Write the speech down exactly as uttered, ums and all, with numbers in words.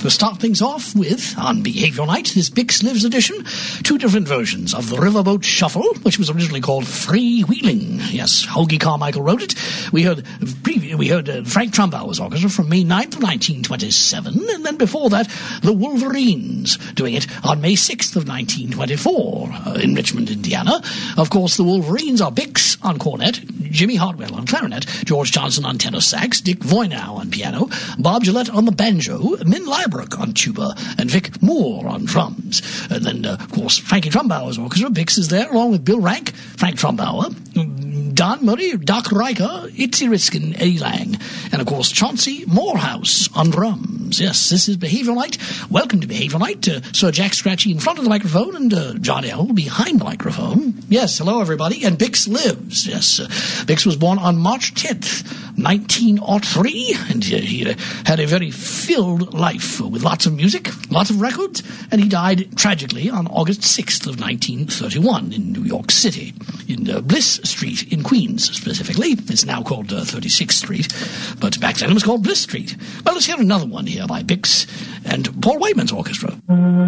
We'll start things off with, on Behavioral Night, this Bix Lives edition, two different versions of the Riverboat Shuffle, which was originally called Freewheeling. Yes, Hoagie Carmichael wrote it. We heard we heard uh, Frank Trumbauer's orchestra from May ninth of nineteen twenty-seven, and then before that, the Wolverines, doing it on May sixth of nineteen twenty-four uh, in Richmond, Indiana. Of course, the Wolverines are Bix on cornet, Jimmy Hartwell on clarinet, George Johnson on tenor sax, Dick Voynow on piano, Bob Gillette on the banjo, Min Liebrook on tuba, and Vic Moore on drums. And then, uh, of course, Frankie Trumbauer's orchestra. Bix is there, along with Bill Rank, Frank Trumbauer, Don Murray, Doc Riker, Itzy Riskin, Eddie Lang, and, of course, Chauncey Morehouse on drums. Yes, this is Behavioral Night. Welcome to Behavioral Night. Uh, Sir Jack Scratchy in front of the microphone and uh, John L. behind the microphone. Yes, hello, everybody. And Bix lives. Yes, uh, Bix was born on March tenth, nineteen oh three, and uh, he uh, had a very filled life uh, with lots of music, lots of records, and he died tragically on August sixth of nineteen thirty-one in New York City, in uh, Bliss Street in Queens, specifically. It's now called uh, thirty-sixth Street, but back then it was called Bliss Street. Well, let's hear another one here by Bix and Paul Whiteman's orchestra.